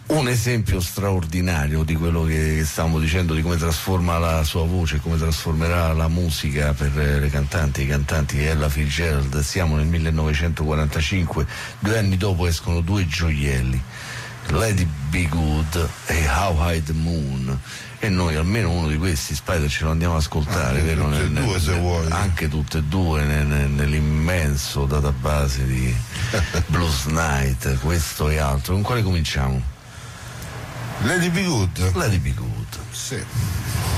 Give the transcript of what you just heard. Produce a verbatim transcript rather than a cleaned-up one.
un esempio straordinario di quello che stavamo dicendo, di come trasforma la sua voce, come trasformerà la musica per le cantanti e i cantanti di Ella Fitzgerald. Siamo nel millenovecentoquarantacinque, due anni dopo escono due gioielli, Let It Be Good e How High the Moon, e noi almeno uno di questi, Spider, ce lo andiamo ad ascoltare, ah, vero? Tutte e nel, due, nel, se vuoi. Anche tutte e due nel, nell'immenso database di Blues Night, questo e altro. Con quale cominciamo? Let It Be Good. Let It Be Good. Sì.